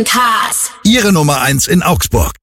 Cars. Ihre Nummer 1 in Augsburg.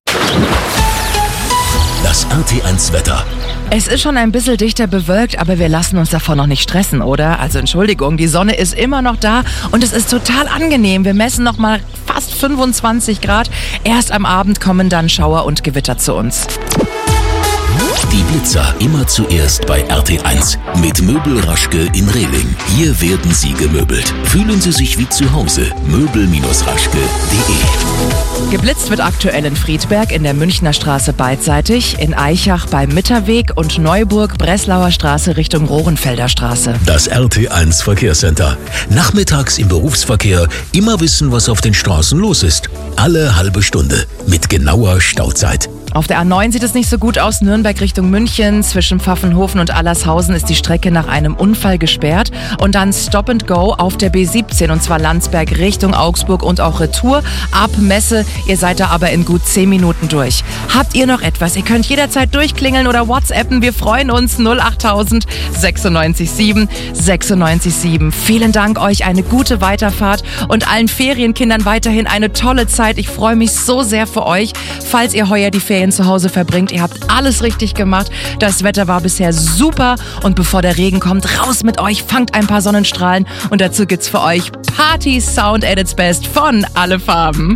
Das RT1 Wetter. Es ist schon ein bisschen dichter bewölkt, aber wir lassen uns davon noch nicht stressen, oder? Also Entschuldigung, die Sonne ist immer noch da und es ist total angenehm. Wir messen noch mal fast 25 Grad. Erst am Abend kommen dann Schauer und Gewitter zu uns. Die Blitzer immer zuerst bei RT1 mit Möbel Raschke in Rehling. Hier werden Sie gemöbelt. Fühlen Sie sich wie zu Hause. Möbel-raschke.de. Geblitzt wird aktuell in Friedberg in der Münchner Straße beidseitig, in Aichach beim Mitterweg und Neuburg, Breslauer Straße Richtung Rohrenfelder Straße. Das RT1 Verkehrscenter. Nachmittags im Berufsverkehr immer wissen, was auf den Straßen los ist. Alle halbe Stunde mit genauer Stauzeit. Auf der A9 sieht es nicht so gut aus. Nürnberg Richtung München. Zwischen Pfaffenhofen und Allershausen ist die Strecke nach einem Unfall gesperrt. Und dann Stop and Go auf der B17 und zwar Landsberg Richtung Augsburg und auch Retour ab Messe. Ihr seid da aber in gut 10 Minuten durch. Habt ihr noch etwas? Ihr könnt jederzeit durchklingeln oder WhatsAppen. Wir freuen uns. 08000 96 7 96 7. Vielen Dank euch. Eine gute Weiterfahrt und allen Ferienkindern weiterhin eine tolle Zeit. Ich freue mich so sehr für euch. Falls ihr heuer die Ferien zu Hause verbringt, ihr habt alles richtig gemacht. Das Wetter war bisher super und bevor der Regen kommt, raus mit euch, fangt ein paar Sonnenstrahlen und dazu gibt's für euch Party Sound at its best von Alle Farben.